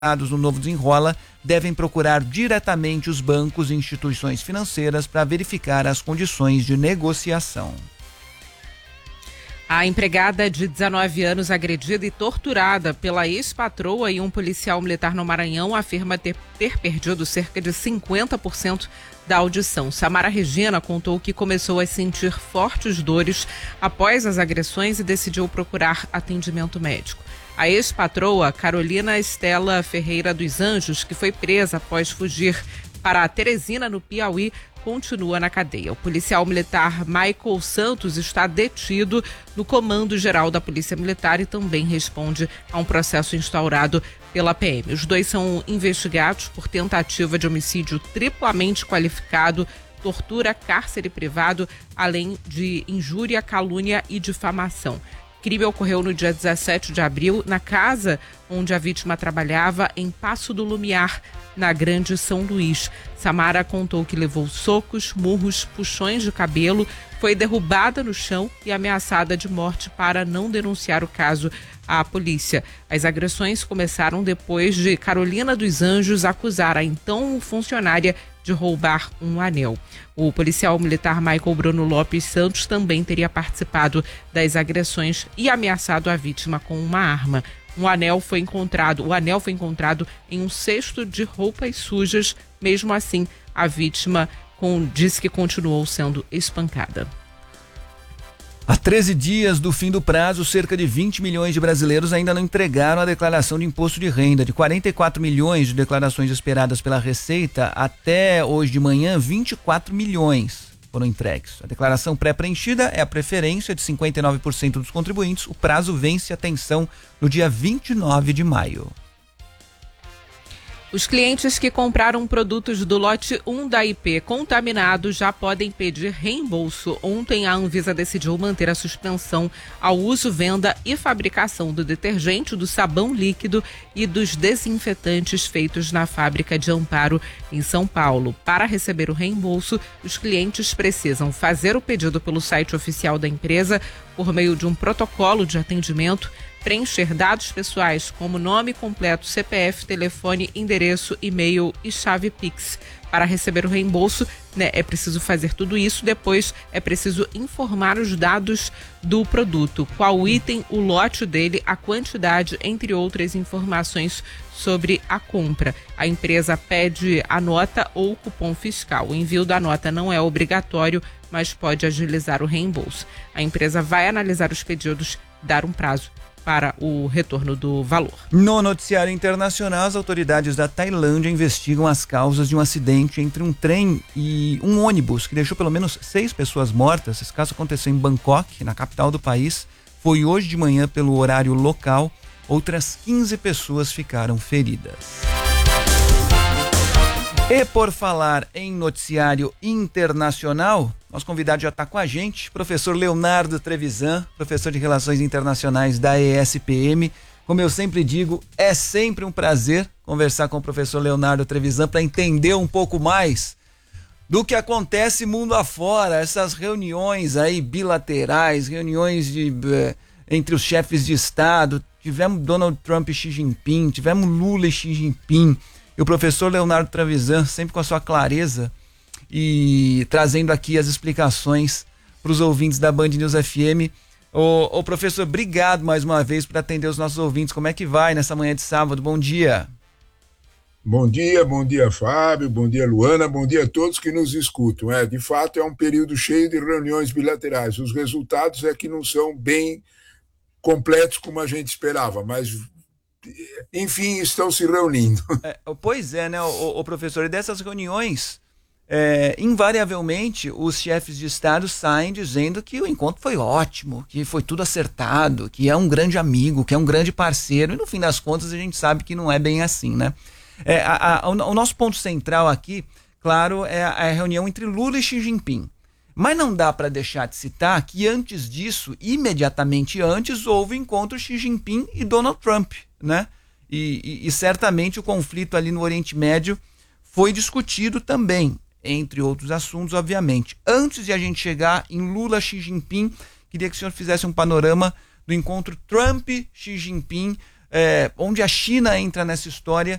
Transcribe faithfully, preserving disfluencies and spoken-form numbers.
no Novo Desenrola devem procurar diretamente os bancos e instituições financeiras para verificar as condições de negociação. A empregada de dezenove anos agredida e torturada pela ex-patroa e um policial militar no Maranhão afirma ter, ter perdido cerca de cinquenta por cento da audição. Samara Regina contou que começou a sentir fortes dores após as agressões e decidiu procurar atendimento médico. A ex-patroa, Carolina Estela Ferreira dos Anjos, que foi presa após fugir para Teresina, no Piauí, continua na cadeia. O policial militar Michael Santos está detido no Comando Geral da Polícia Militar e também responde a um processo instaurado pela P M. Os dois são investigados por tentativa de homicídio triplamente qualificado, tortura, cárcere privado, além de injúria, calúnia e difamação. O crime ocorreu no dia dezessete de abril, na casa onde a vítima trabalhava, em Passo do Lumiar, na Grande São Luís. Samara contou que levou socos, murros, puxões de cabelo, foi derrubada no chão e ameaçada de morte para não denunciar o caso à polícia. As agressões começaram depois de Carolina dos Anjos acusar a então funcionária de roubar um anel. O policial militar Michael Bruno Lopes Santos também teria participado das agressões e ameaçado a vítima com uma arma. Um anel foi encontrado, o anel foi encontrado em um cesto de roupas sujas. Mesmo assim, a vítima com, disse que continuou sendo espancada. Há treze dias do fim do prazo, cerca de vinte milhões de brasileiros ainda não entregaram a declaração de imposto de renda. De quarenta e quatro milhões de declarações esperadas pela Receita, até hoje de manhã, vinte e quatro milhões foram entregues. A declaração pré-preenchida é a preferência de cinquenta e nove por cento dos contribuintes. O prazo vence, atenção, no dia vinte e nove de maio. Os clientes que compraram produtos do lote um da I P contaminados já podem pedir reembolso. Ontem, a Anvisa decidiu manter a suspensão ao uso, venda e fabricação do detergente, do sabão líquido e dos desinfetantes feitos na fábrica de Amparo, em São Paulo. Para receber o reembolso, os clientes precisam fazer o pedido pelo site oficial da empresa por meio de um protocolo de atendimento, preencher dados pessoais como nome completo, C P F, telefone, endereço, e-mail e chave Pix. Para receber o reembolso, né, é preciso fazer tudo isso. Depois é preciso informar os dados do produto, qual item, o lote dele, a quantidade, entre outras informações sobre a compra. A empresa pede a nota ou cupom fiscal. O envio da nota não é obrigatório, mas pode agilizar o reembolso. A empresa vai analisar os pedidos, dar um prazo para o retorno do valor. No noticiário internacional, as autoridades da Tailândia investigam as causas de um acidente entre um trem e um ônibus que deixou pelo menos seis pessoas mortas. Esse caso aconteceu em Bangkok, na capital do país. Foi hoje de manhã pelo horário local. Outras quinze pessoas ficaram feridas. E por falar em noticiário internacional, nosso convidado já está com a gente, professor Leonardo Trevisan, professor de Relações Internacionais da E S P M. Como eu sempre digo, é sempre um prazer conversar com o professor Leonardo Trevisan para entender um pouco mais do que acontece mundo afora, essas reuniões aí bilaterais, reuniões de, eh, entre os chefes de Estado. Tivemos Donald Trump e Xi Jinping, tivemos Lula e Xi Jinping. E o professor Leonardo Trevisan, sempre com a sua clareza e trazendo aqui as explicações para os ouvintes da Band News F M. Ô, ô professor, obrigado mais uma vez por atender os nossos ouvintes. Como é que vai nessa manhã de sábado? Bom dia. Bom dia, bom dia Fábio, bom dia Luana, bom dia a todos que nos escutam. É, de fato é um período cheio de reuniões bilaterais. Os resultados é que não são bem completos como a gente esperava, mas enfim, estão se reunindo. É, pois é, né, o, o professor, e dessas reuniões, é, invariavelmente os chefes de Estado saem dizendo que o encontro foi ótimo, que foi tudo acertado, que é um grande amigo, que é um grande parceiro, e no fim das contas a gente sabe que não é bem assim, né? É, a, a, o nosso ponto central aqui, claro, é a, a reunião entre Lula e Xi Jinping. Mas não dá para deixar de citar que antes disso, imediatamente antes, houve o encontro Xi Jinping e Donald Trump, né? E, e, e certamente o conflito ali no Oriente Médio foi discutido também, entre outros assuntos, obviamente. Antes de a gente chegar em Lula, Xi Jinping, queria que o senhor fizesse um panorama do encontro Trump-Xi Jinping é, onde a China entra nessa história